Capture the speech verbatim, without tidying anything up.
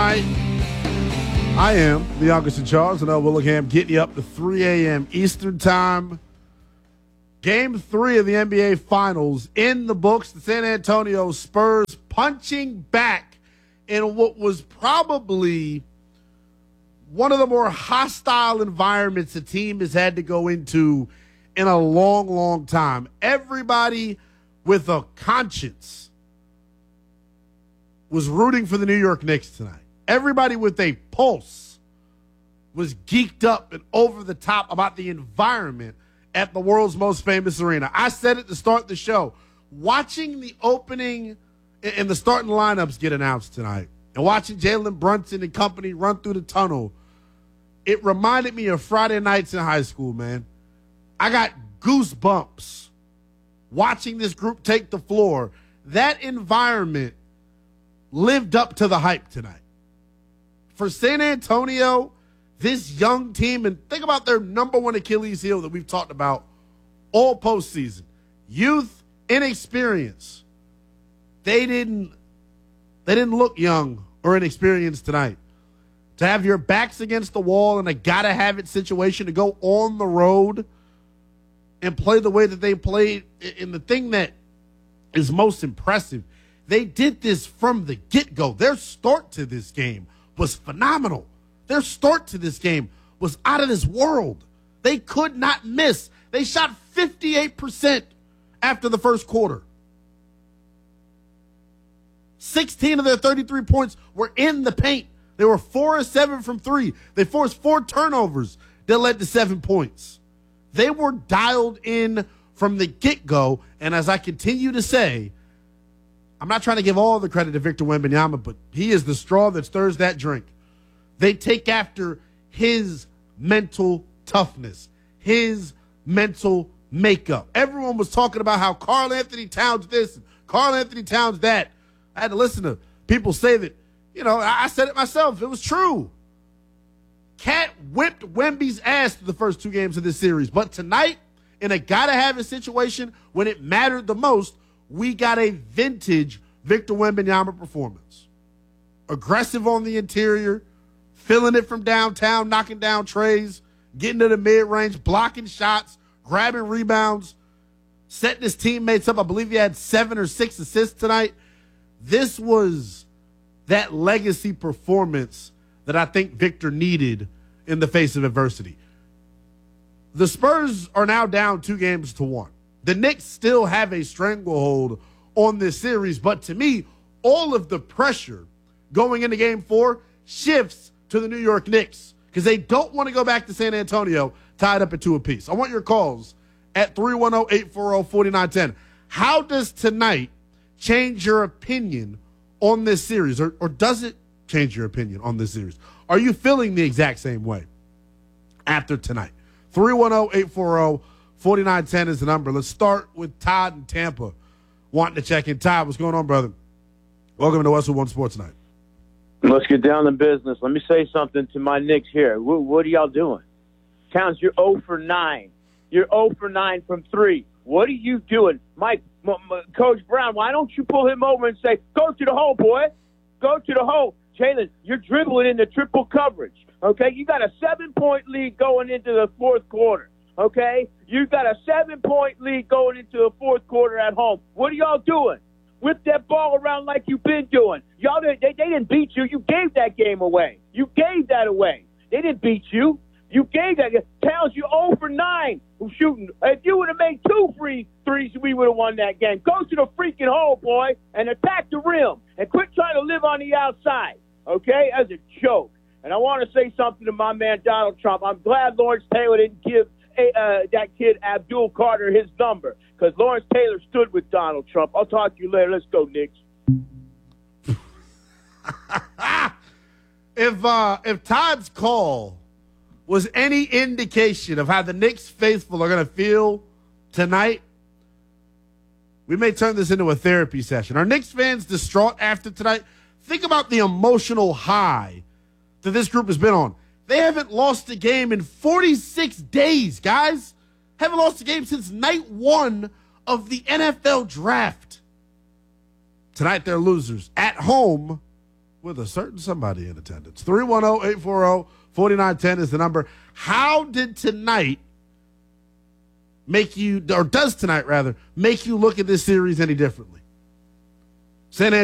tonight. I am the youngest in charge, and L. Willingham, getting you up to three a.m. Eastern Time. Game three of the N B A Finals in the books. The San Antonio Spurs punching back in what was probably one of the more hostile environments a team has had to go into in a long, long time. Everybody with a conscience was rooting for the New York Knicks tonight. Everybody with a pulse was geeked up and over the top about the environment at the world's most famous arena. I said it to start the show. Watching the opening and the starting lineups get announced tonight and watching Jalen Brunson and company run through the tunnel, it reminded me of Friday nights in high school, man. I got goosebumps watching this group take the floor. That environment lived up to the hype tonight. For San Antonio, this young team, and think about their number one Achilles heel that we've talked about all postseason. Youth, inexperience. They didn't, they didn't look young or inexperienced tonight. To have your backs against the wall in a gotta-have-it situation, to go on the road and play the way that they played, and the thing that is most impressive, they did this from the get-go. Their start to this game was phenomenal. Their start to this game was out of this world. They could not miss. They shot fifty-eight percent after the first quarter. sixteen of their thirty-three points were in the paint. They were four of seven from three. They forced four turnovers that led to seven points. They were dialed in from the get-go, and as I continue to say, I'm not trying to give all the credit to Victor Wembanyama, but he is the straw that stirs that drink. They take after his mental toughness, his mental makeup. Everyone was talking about how Karl Anthony Towns this and Karl Anthony Towns that. I had to listen to people say that, you know, I said it myself. It was true. Cat whipped Wemby's ass through the first two games of this series. But tonight, in a gotta-have-it situation, when it mattered the most, we got a vintage Victor Wembanyama performance. Aggressive on the interior, filling it from downtown, knocking down trays, getting to the mid-range, blocking shots, grabbing rebounds, setting his teammates up. I believe he had seven or six assists tonight. This was that legacy performance that I think Victor needed in the face of adversity. The Spurs are now down two games to one. The Knicks still have a stranglehold on this series, but to me, all of the pressure going into game four shifts to the New York Knicks because they don't want to go back to San Antonio tied up at two apiece. I want your calls at three one zero, eight four zero, four nine one zero. How does tonight change your opinion on this series, or, or does it change your opinion on this series? Are you feeling the exact same way after tonight? three one zero, eight four zero, four nine one zero is the number. Let's start with Todd in Tampa wanting to check in. Todd, what's going on, brother? Welcome to Westwood One Sports Night. Let's get down to business. Let me say something to my Knicks here. What, what are y'all doing? Towns, you're zero for nine. You're zero for nine from three. What are you doing? Mike, M- M- Coach Brown, why don't you pull him over and say, go to the hole, boy. Go to the hole. Jalen, you're dribbling into triple coverage, okay? You got a seven-point lead going into the fourth quarter, okay? You got a seven-point lead going into the fourth quarter at home. What are y'all doing? Whip that ball around like you've been doing. Y'all, they, they didn't beat you. You gave that game away. You gave that away. They didn't beat you. You gave that. Towns, you zero for nine shooting. If you would have made two free threes, we would have won that game. Go to the freaking hole, boy, and attack the rim. And quit trying to live on the outside, okay, as a joke. And I want to say something to my man Donald Trump. I'm glad Lawrence Taylor didn't give uh, that kid Abdul Carter his number, because Lawrence Taylor stood with Donald Trump. I'll talk to you later. Let's go, Knicks. if uh, if Todd's call was any indication of how the Knicks faithful are going to feel tonight, we may turn this into a therapy session. Are Knicks fans distraught after tonight? Think about the emotional high that this group has been on. They haven't lost a game in forty-six days, guys. Haven't lost a game since night one of the N F L draft. Tonight they're losers. At home, with a certain somebody in attendance. three one zero, eight four zero, four nine one zero is the number. How did tonight make you, or does tonight rather, make you look at this series any differently? San